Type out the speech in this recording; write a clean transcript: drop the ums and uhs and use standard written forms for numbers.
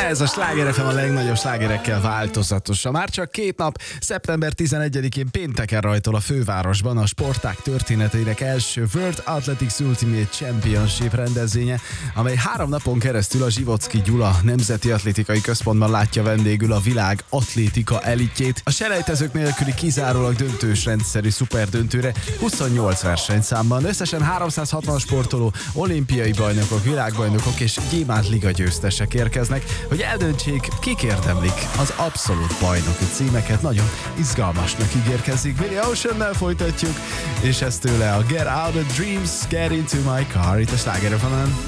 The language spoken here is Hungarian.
Ez a Sláger FM a legnagyobb slágerekkel változatosan. Már csak 2 nap, szeptember 11-én pénteken rajtol a fővárosban a sportág történeteinek első World Athletics Ultimate Championship rendezvénye, amely 3 napon keresztül a Zsivocki Gyula Nemzeti Atlétikai Központban látja vendégül a világ atlétika elitjét. A selejtezők nélküli kizárólag döntős rendszerű szuperdöntőre 28 versenyszámban összesen 360 sportoló, olimpiai bajnokok, világbajnokok és gyémánt liga győztesek érkeznek, hogy eldöntsék, kik érdemlik az abszolút bajnoki címeket. Nagyon izgalmasnak ígérkezik. Billy Oceannel folytatjuk, és ez tőle a Get Out of Dreams, Get Into My Car, itt a Sláger FM-en.